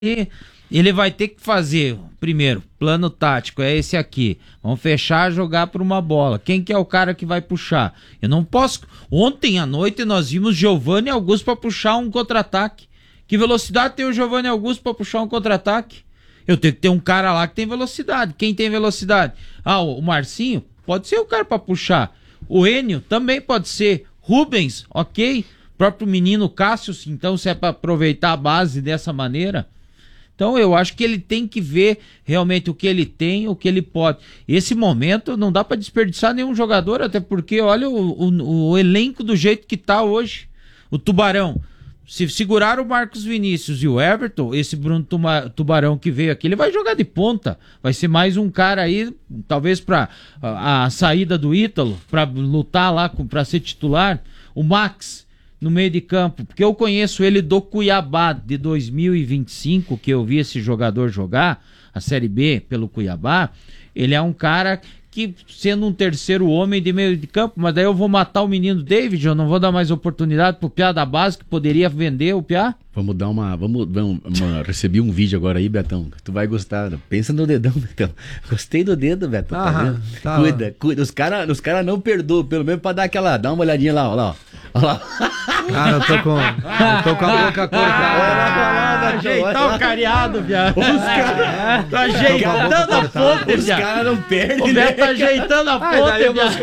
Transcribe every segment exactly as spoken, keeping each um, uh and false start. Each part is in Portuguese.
ele vai ter que fazer, primeiro, plano tático, é esse aqui. Vamos fechar, jogar por uma bola. Quem que é o cara que vai puxar? Eu não posso... Ontem à noite nós vimos Giovani Augusto para puxar um contra-ataque. Que velocidade tem o Giovani Augusto para puxar um contra-ataque? Eu tenho que ter um cara lá que tem velocidade. Quem tem velocidade? Ah, o Marcinho pode ser o cara para puxar. O Enio também pode ser. Rubens, ok. O próprio menino Cássio, então, se é para aproveitar a base dessa maneira. Então eu acho que ele tem que ver realmente o que ele tem, o que ele pode. Esse momento não dá para desperdiçar nenhum jogador, até porque olha o, o, o elenco do jeito que tá hoje. O Tubarão, se segurar o Marcos Vinícius e o Everton, esse Bruno Tubarão que veio aqui, ele vai jogar de ponta. Vai ser mais um cara aí, talvez para a, a saída do Ítalo, para lutar lá, para ser titular. O Max no meio de campo, porque eu conheço ele do Cuiabá de dois mil e vinte e cinco, que eu vi esse jogador jogar, a Série B pelo Cuiabá. Ele é um cara que, sendo um terceiro homem de meio de campo, mas daí eu vou matar o menino David, eu não vou dar mais oportunidade pro Piá da base, que poderia vender o Piá. Vamos dar uma... Vamos, vamos uma, recebi um vídeo agora aí, Betão, que tu vai gostar. Pensa no dedão, Betão. Gostei do dedo, Betão. Ah, tá vendo? Tá cuida, lá. cuida. Os caras os cara não perdoam, pelo menos pra dar aquela... Dá uma olhadinha lá, ó, lá, ó. Olha lá. Cara, eu tô com... Eu tô com a boca cortada. Ajeitar o cariado, viado. Os caras... Tá ajeitando a ponte, Os caras não perdem, o Beto tá ajeitando a ponte, Aí os meus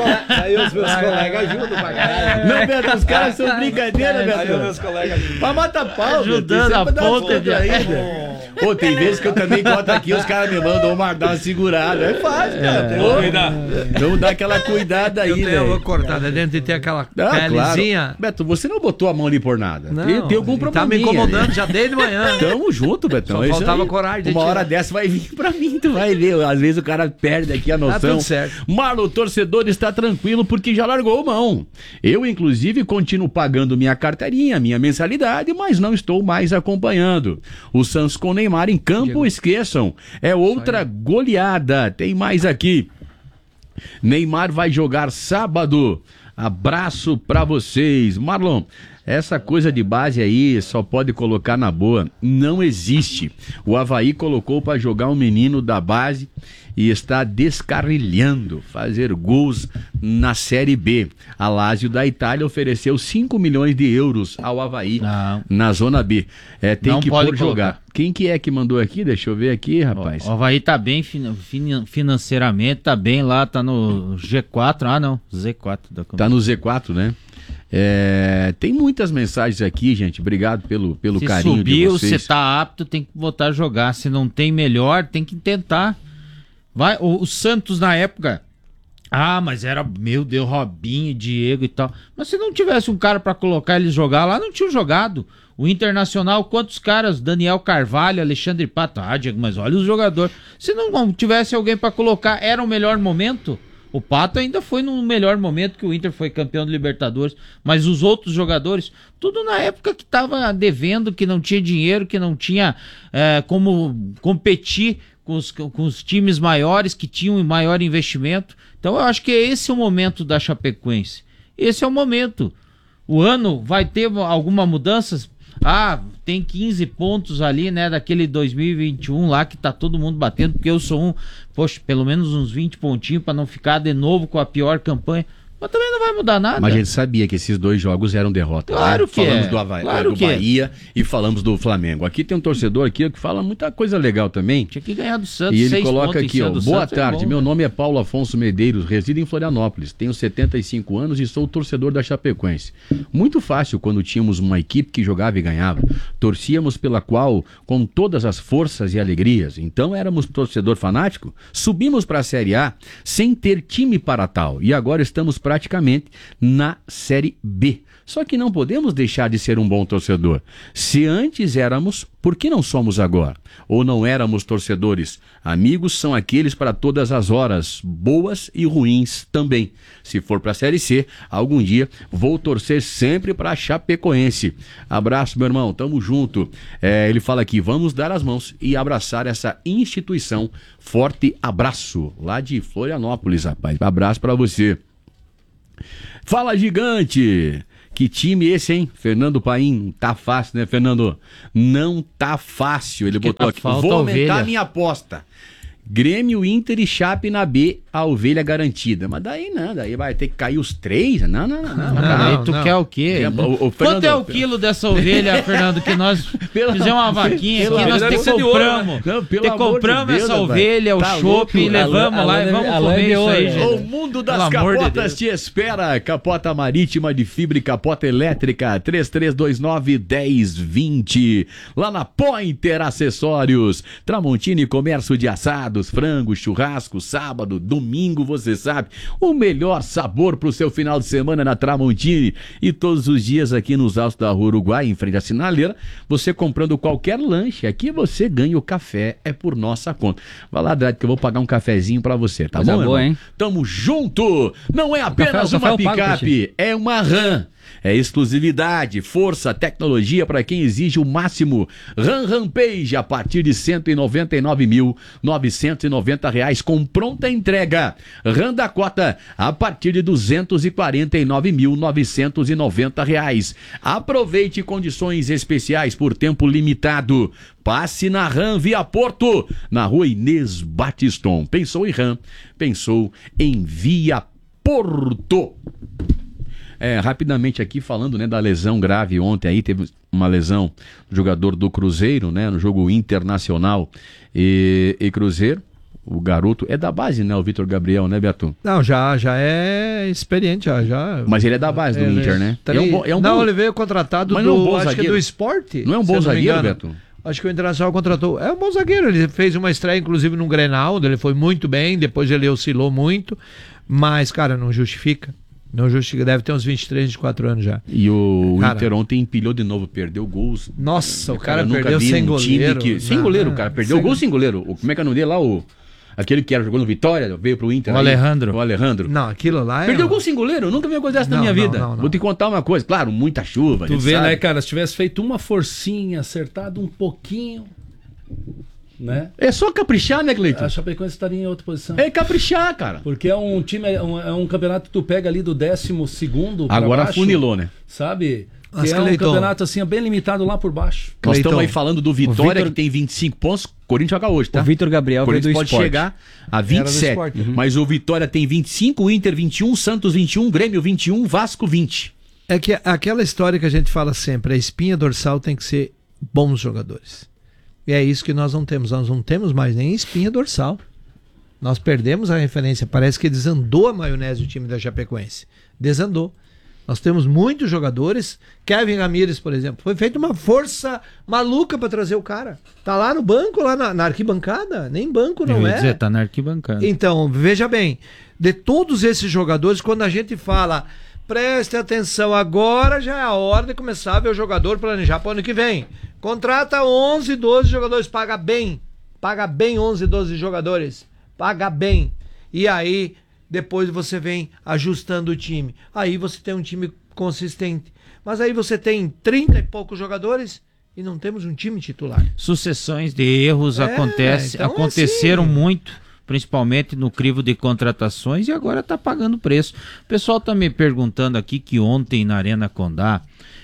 colegas ajudam pra caralho. Não, Beto, os caras são brincadeira, Beto. Aí os meus colegas ajudam. Pra matar pau, ajudando a ponte ainda. Pô, tem vezes que eu também conto aqui, os caras me mandam uma, dar uma segurada. É fácil, cara. É. Vamos dar aquela cuidada aí, né? Eu vou cortar, dentro de ter aquela ah, pelezinha. Claro. Beto, você não botou a mão ali por nada. Não, tem, tem algum problema. Tá me incomodando ali. Já desde manhã. Tamo junto, Betão. Só faltava coragem. Uma hora dessa vai vir pra mim, tu vai ver. Às vezes o cara perde aqui a noção. Tá tudo certo. Marlon, o torcedor está tranquilo porque já largou mão. Eu, inclusive, continuo pagando minha carteirinha, minha mensalidade, mas não estou mais acompanhando. O Santos com Neymar em campo, Diego. Esqueçam. É outra goleada. Tem mais aqui. Neymar vai jogar sábado. Abraço pra vocês. Marlon, essa coisa de base aí só pode colocar na boa. Não existe. O Avaí colocou pra jogar um menino da base e está descarrilhando, fazer gols na Série B. A Lazio da Itália ofereceu cinco milhões de euros ao Avaí não. na Zona B. É, tem não que pôr jogar. Quem que é que mandou aqui? Deixa eu ver aqui, rapaz. O Avaí tá bem fin financeiramente, tá bem lá, tá no G quatro. Ah, não, Z quatro. Da tá no Z quatro, né? É, tem muitas mensagens aqui, gente. Obrigado pelo, pelo se carinho subiu, de vocês. Se tá apto, tem que botar a jogar. Se não tem melhor, tem que tentar. Vai, o, o Santos na época, ah, mas era, meu Deus, Robinho, Diego e tal. Mas se não tivesse um cara pra colocar eles jogar lá, não tinham jogado. O Internacional, quantos caras? Daniel Carvalho, Alexandre Pato. Ah, Diego, mas olha os jogadores. Se não tivesse alguém pra colocar, era o melhor momento? O Pato ainda foi no melhor momento que o Inter foi campeão do Libertadores. Mas os outros jogadores, tudo na época que tava devendo, que não tinha dinheiro, que não tinha é, como competir Com os, com os times maiores que tinham um maior investimento. Então eu acho que esse é o momento da Chapecoense. Esse é o momento. O ano vai ter alguma mudança? Ah, tem quinze pontos ali, né, daquele dois mil e vinte e um lá que tá todo mundo batendo, porque eu sou um, poxa, pelo menos uns vinte pontinhos para não ficar de novo com a pior campanha. Mas também não vai mudar nada. Mas a gente sabia que esses dois jogos eram derrota. Claro né? que Falamos é. do, Havaí, claro do que Bahia é. E falamos do Flamengo. Aqui tem um torcedor aqui que fala muita coisa legal também. Tinha que ganhar do Santos. E ele coloca aqui, ó, boa Santos tarde, é bom, meu né? nome é Paulo Afonso Medeiros, resido em Florianópolis, tenho setenta e cinco anos e sou torcedor da Chapecoense. Muito fácil quando tínhamos uma equipe que jogava e ganhava. Torcíamos pela qual com todas as forças e alegrias. Então éramos torcedor fanático. Subimos para a Série A sem ter time para tal. E agora estamos praticamente na Série B. Só que não podemos deixar de ser um bom torcedor. Se antes éramos, por que não somos agora? Ou não éramos torcedores? Amigos são aqueles para todas as horas, boas e ruins também. Se for para a Série C, algum dia vou torcer sempre para a Chapecoense. Abraço, meu irmão, tamo junto. É, ele fala aqui, vamos dar as mãos e abraçar essa instituição. Forte abraço, lá de Florianópolis, rapaz. Abraço para você. Fala, gigante! Que time esse, hein? Fernando Paim, tá fácil, né, Fernando? Não tá fácil, ele botou aqui. Vou aumentar a minha aposta. Grêmio, Inter e Chape na B, a ovelha garantida. Mas daí não, daí vai ter que cair os três? Não, não, não. não, não aí tu não. Quer o quê? O, o Fernando, quanto é o quilo dessa ovelha, Fernando, que nós pela, fizemos uma vaquinha aqui, nós te compramos. Não, te compramos de Deus, essa ovelha, o tá chopp, e levamos lá e vamos comer isso aí, gente. O mundo das capotas te espera. Capota marítima de fibra e capota elétrica, três três dois nove, um zero dois zero. Lá na Pointer Acessórios. Tramontini Comércio de Assado, frango, churrasco, sábado, domingo, você sabe, o melhor sabor pro seu final de semana na Tramontini. E todos os dias aqui nos altos da Rua Uruguai, em frente à sinaleira, você comprando qualquer lanche, aqui você ganha o café, é por nossa conta. Vai lá, Dredd, que eu vou pagar um cafezinho pra você, tá bom, boa, hein? Tamo junto! Não é apenas uma picape, é uma RAM. É exclusividade, força, tecnologia para quem exige o máximo. RAM Rampage a partir de cento e noventa e nove mil novecentos e noventa reais com pronta entrega. RAM Dakota a partir de duzentos e quarenta e nove mil novecentos e noventa reais. Aproveite condições especiais por tempo limitado. Passe na RAM Via Porto, na rua Inês Batiston. Pensou em RAM, pensou em Via Porto. É, rapidamente aqui falando, né, da lesão grave ontem aí, teve uma lesão do jogador do Cruzeiro, né, no jogo internacional e, e Cruzeiro, o garoto é da base, né, o Vitor Gabriel, né, Beto? Não, já, já é experiente, já, já. Mas ele é da base do é, Inter, né? É um, é um não, bom... ele veio contratado mas do, não é um bom acho zagueiro. que do Esporte. Não é um bom zagueiro, Beto? Acho que o Internacional contratou. É um bom zagueiro, ele fez uma estreia, inclusive, no Grenal, onde ele foi muito bem, depois ele oscilou muito, mas, cara, não justifica. Não justifica, deve ter uns vinte e três, vinte e quatro anos já. E o cara, Inter ontem empilhou de novo, perdeu gols. Nossa, o cara, cara perdeu sem um goleiro. Que... Sem não, goleiro, não, cara. Perdeu sem... gol sem goleiro. O, como é que é o nome dele lá? O... Aquele que era, jogou no Vitória, veio pro Inter. O aí, Alejandro. O Alejandro. Não, aquilo lá é... Perdeu gol sem goleiro, eu nunca vi uma coisa dessa não, na minha não, vida. Não, não. Vou te contar uma coisa, claro, muita chuva. Tu vê, sabe. né, cara, se tivesse feito uma forcinha, acertado um pouquinho... Né? É só caprichar, né, Cleiton? A Chapecoense estaria em outra posição. É caprichar, cara. Porque é um time, é um, é um campeonato que tu pega ali do décimo segundo pra agora baixo, funilou, né? Sabe? Que Mas é Cleiton, um campeonato assim, bem limitado lá por baixo. Nós Cleiton, estamos aí falando do Vitória, Victor... que tem vinte e cinco pontos. Corinthians joga hoje, tá? O Vitor Gabriel veio do pode Sport. chegar a vinte e sete. Uhum. Mas o Vitória tem vinte e cinco, o Inter vinte e um, Santos vinte e um, Grêmio vinte e um, Vasco vinte. É que aquela história que a gente fala sempre, a espinha dorsal tem que ser bons jogadores. E é isso que nós não temos. Nós não temos mais nem espinha dorsal. Nós perdemos a referência. Parece que desandou a maionese do time da Chapecoense. Desandou. Nós temos muitos jogadores. Kevin Ramírez, por exemplo. Foi feita uma força maluca para trazer o cara. Tá lá no banco, lá na, na arquibancada. Nem banco não Eu ia é. dizer, tá na arquibancada. Então, veja bem. De todos esses jogadores, quando a gente fala... Preste atenção, agora já é a hora de começar a ver o jogador planejar para o ano que vem. Contrata onze, doze jogadores, paga bem. Paga bem onze, doze jogadores. Paga bem. E aí, depois você vem ajustando o time. Aí você tem um time consistente. Mas aí você tem trinta e poucos jogadores e não temos um time titular. Sucessões de erros é, acontece, então aconteceram assim... muito. Principalmente no crivo de contratações, e agora está pagando preço. O pessoal está me perguntando aqui que ontem na Arena Condá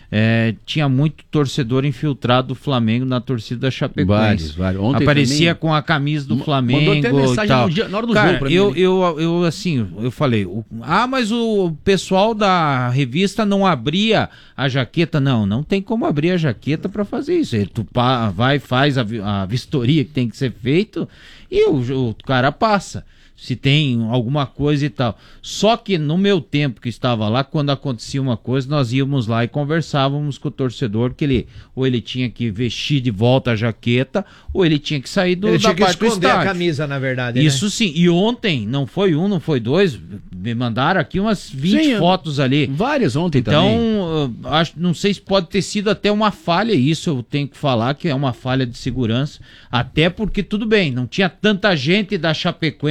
é, tinha muito torcedor infiltrado do Flamengo na torcida da Chapecoense. Vários, vários. Ontem aparecia também... com a camisa do Flamengo. Mandou até mensagem tal. No dia, na hora do Cara, jogo pra mim. eu, eu, eu, assim, eu falei, o, ah, mas o pessoal da revista não abria a jaqueta. Não, não tem como abrir a jaqueta para fazer isso. Ele, tu pa, vai, faz a, a vistoria que tem que ser feito e o, o cara passa. Se tem alguma coisa e tal. Só que no meu tempo que estava lá, quando acontecia uma coisa, nós íamos lá e conversávamos com o torcedor, que ele ou ele tinha que vestir de volta a jaqueta, ou ele tinha que sair do, ele da tinha que parte do esconder estádio. a camisa, na verdade. Isso né? sim. E ontem, não foi um, não foi dois, me mandaram aqui umas vinte sim, fotos ali. Várias ontem então, também. Então, acho, não sei se pode ter sido até uma falha, isso eu tenho que falar que é uma falha de segurança, até porque tudo bem, não tinha tanta gente da Chapecoense assim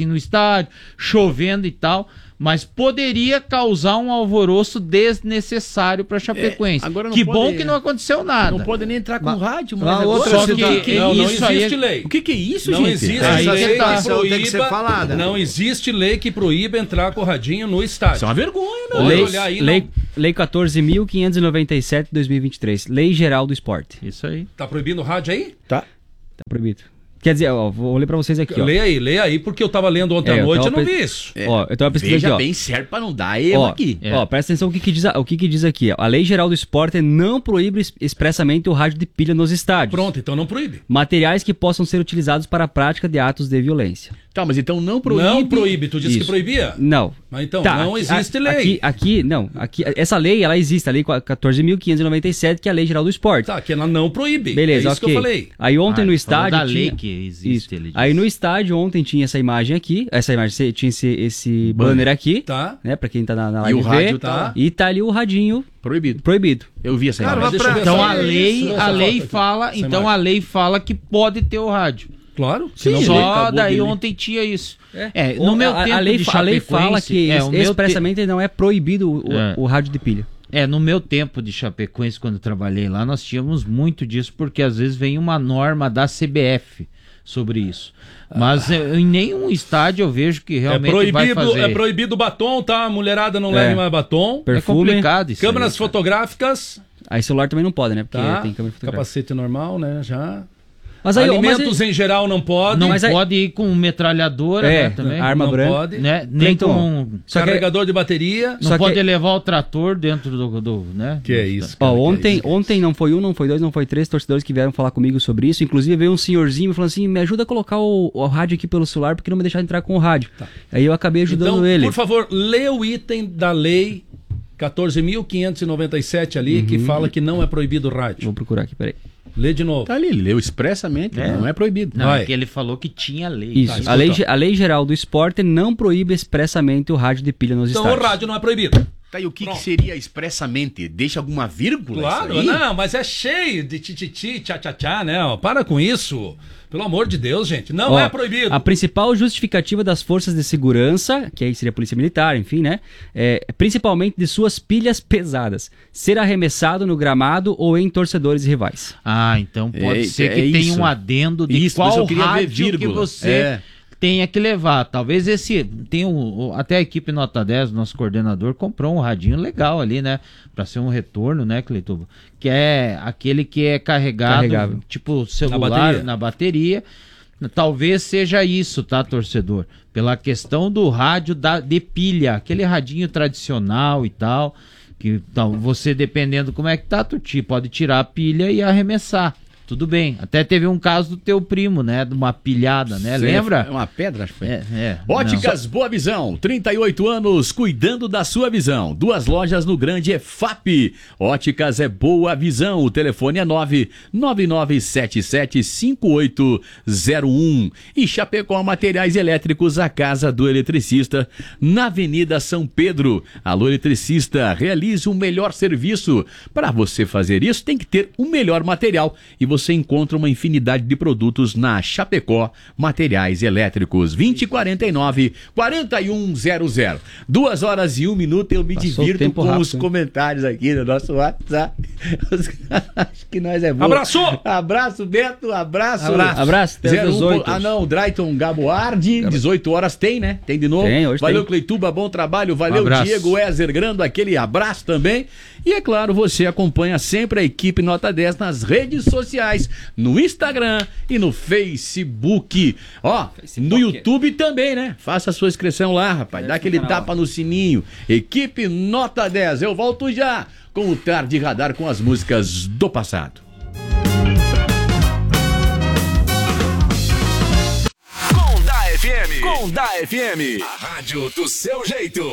assim no estádio, chovendo e tal, mas poderia causar um alvoroço desnecessário para Chapecoense. É, agora não que pode- bom que não aconteceu nada. Não pode nem entrar com Mas- rádio, mas mas agora- outra Só que, cidade- que Não, não isso aí existe é- lei. O que que é isso, Não gente? existe Aí Essa lei que situação tem que proíba. ser falada. Não existe lei que proíba entrar com o radinho no estádio. Isso é uma vergonha, meu. Pode Lei, olhar aí, lei, não- lei quatorze mil quinhentos e noventa e sete de dois mil e vinte e três. Lei Geral do Esporte. Isso aí. Tá proibindo o rádio aí? Tá. Tá proibido. Quer dizer, ó, vou ler pra vocês aqui, ó. Leia aí, leia aí, porque eu tava lendo ontem É, à eu noite e eu tava não pe- vi isso. É. Ó, eu tava pesquisando Veja aqui, ó. bem certo pra não dar erro Ó, aqui. É. ó, presta atenção o que, que diz, a- o que, que diz aqui. Ó. A Lei Geral do Esporte não proíbe es- expressamente o rádio de pilha nos estádios. Pronto, então não proíbe. Materiais que possam ser utilizados para a prática de atos de violência. Tá, mas então não proíbe. Não proíbe, tu disse que Isso. proibia? Não. Mas então, Tá, não aqui- existe a- lei. Aqui, aqui, não. Aqui, essa lei, ela existe, a Lei quatorze mil quinhentos e noventa e sete, que é a Lei Geral do Esporte. Tá, que ela não proíbe. Beleza, é isso ok. que eu falei. Aí ontem Ah, no ele falou estádio da lei tinha... que existe, Isso. ele disse. Aí no estádio ontem tinha essa imagem aqui, essa imagem, esse- tinha esse, esse banner aqui, Tá. né, pra quem tá na, na E live o ver. rádio tá- E tá ali o radinho Proibido. proibido. Eu vi essa Cara, imagem. mas deixa eu pra- ver Então essa- a Essa lei, foto a lei aqui, fala, essa então imagem. a lei fala que pode ter o rádio. Claro. Sim, senão ele Só acabou daí de- ontem tinha isso. É, É, no o- meu a, tempo a lei, de fa- a lei fala Chapecoense, que é, o meu te- expressamente não é proibido o, o- É. o rádio de pilha. É, no meu tempo de Chapecoense, quando eu trabalhei lá, nós tínhamos muito disso, porque às vezes vem uma norma da C B F sobre isso. Mas eh, em nenhum estádio eu vejo que É realmente vai proibido, fazer. é proibido batom, tá? A mulherada não É. leve mais batom. É Perfume, complicado isso. Câmeras aí, cara. fotográficas, aí celular também não pode, né? Porque tá? tem câmera fotográfica. Capacete normal, né? Já. Mas aí, ó, mas Alimentos aí- em geral não pode. Não Mas aí- pode ir com metralhadora, É, né, também. arma não branca. pode. Né? Nem Cleiton, com... Só que- Carregador de bateria. Não Só pode que- levar o trator dentro do... do né? Que é isso, Ó, cara, que é ontem, isso. ontem não foi um, não foi dois, não foi três torcedores que vieram falar comigo sobre isso. Inclusive veio um senhorzinho falando assim: me ajuda a colocar o, o rádio aqui pelo celular porque não me deixaram entrar com o rádio. Aí eu acabei ajudando Então, ele. por favor, lê o item da lei quatorze mil quinhentos e noventa e sete ali, que fala que não é proibido o rádio. Vou procurar aqui, peraí. Lê de novo. Tá ali, ele leu expressamente, É. não é proibido. Não, Vai. é que ele falou que tinha lei. Isso. Tá, a, lei, escuta. a Lei Geral do Esporte não proíbe expressamente o rádio de pilha nos Então estádios. o rádio não é proibido. Tá, e o que, que Pronto. seria expressamente? Deixa alguma vírgula? Claro, isso aí? não, mas é cheio de tititi, tchá-tchá-tchá, né? Ó, para com isso. Pelo amor de Deus, gente. Não Ó, é proibido. A principal justificativa das forças de segurança, que aí seria a polícia militar, enfim, né? É principalmente de suas pilhas pesadas, ser arremessado no gramado ou em torcedores rivais. Ah, então pode É, ser é que tenha isso. um adendo de Isso, mas qual eu queria ver rádio que vírgula. você É. tenha que levar. Talvez esse tem um, o- até a equipe Nota dez, nosso coordenador comprou um radinho legal ali, né, para ser um retorno, né, Cleituba, que é aquele que é carregado, Carregável. tipo celular bateria. na bateria. Talvez seja isso, tá, torcedor? Pela questão do rádio da, de pilha, aquele radinho tradicional e tal, que então, você, dependendo como é que tá, tu ti- pode tirar a pilha e arremessar. Tudo bem. Até teve um caso do teu primo, né? De uma pilhada, né? Sim, Lembra? É uma pedra, acho que foi. É, é. Óticas Boa Visão, trinta e oito anos cuidando da sua visão. Duas lojas no Grande E F A P. Óticas é Boa Visão. O telefone é nove nove nove sete sete cinco oito zero um. E Chapecó Materiais Elétricos, a casa do eletricista, na Avenida São Pedro. Alô, eletricista, realize o melhor serviço. Para você fazer isso, tem que ter o melhor material. E você encontra uma infinidade de produtos na Chapecó Materiais Elétricos. vinte e quarenta e nove, quarenta e um zero zero. Duas horas e um minuto eu me Passou o divirto tempo com rápido, os hein? comentários aqui no nosso WhatsApp. Os caras acham que nós é bom. Abraço! Abraço, Beto. Abraço. Abraço. Abraço, até Zero às um, dezoito. ah não, Drayton Gaboardi, dezoito horas tem, né? Tem de novo? Tem, hoje Valeu, tem. Cleituba, bom trabalho. Valeu, Um abraço. Diego Ezer Grando, aquele abraço também. E é claro, você acompanha sempre a equipe Nota dez nas redes sociais, no Instagram e no Facebook. Ó, no YouTube também, né? Faça a sua inscrição lá, rapaz. Dá aquele tapa no sininho. Equipe Nota dez. Eu volto já com o Tarde Radar com as músicas do passado. Conda F M. Conda F M. A rádio do seu jeito.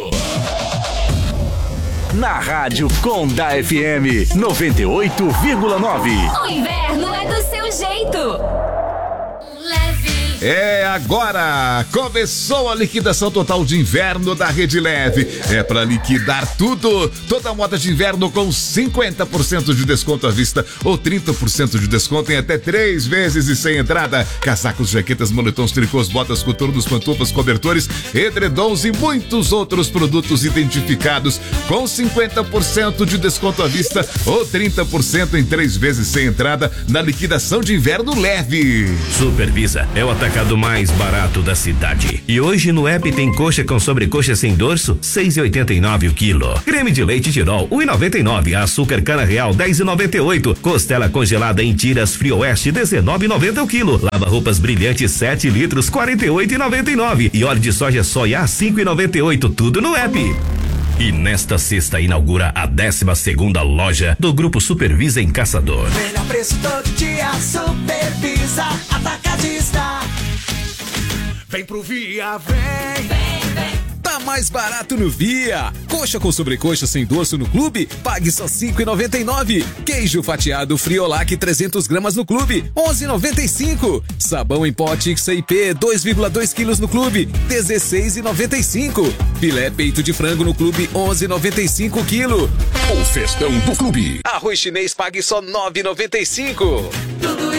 Na rádio Conda F M noventa e oito vírgula nove. O inverno é do seu jeito. Leve, É agora! Começou a liquidação total de inverno da Rede Leve. É para liquidar tudo. Toda moda de inverno com cinquenta por cento de desconto à vista ou trinta por cento de desconto em até três vezes e sem entrada. Casacos, jaquetas, moletons, tricôs, botas, coturnos, pantufas, cobertores, edredons e muitos outros produtos identificados com cinquenta por cento de desconto à vista ou trinta por cento em três vezes sem entrada na liquidação de inverno leve. Supervisa é o atacado mais barato da cidade. E hoje no app tem coxa com sobrecoxa sem dorso, seis reais e oitenta e nove o quilo. Creme de leite Tirol, um real e noventa e nove. Açúcar cana real, dez reais e noventa e oito. Costela congelada em tiras Frio Oeste, dezenove reais e noventa o quilo. Lava roupas brilhante, sete litros, quarenta e oito reais e noventa e nove. E óleo de soja soia, cinco reais e noventa e oito. Tudo no app. E nesta sexta inaugura a décima segunda loja do Grupo Supervisa em Caçador. Melhor preço todo dia, Supervisa Atacadista. Vem pro Via, vem. Vem, vem. Tá mais barato no Via. Coxa com sobrecoxa sem dorso no clube, pague só cinco reais e noventa e nove. Queijo fatiado Friolac trezentos gramas no clube, onze reais e noventa e cinco. Sabão em pó X I P dois vírgula dois quilos no clube, dezesseis reais e noventa e cinco. Filé peito de frango no clube, onze reais e noventa e cinco quilo. O festão do clube. Arroz chinês pague só nove reais e noventa e cinco. Tudo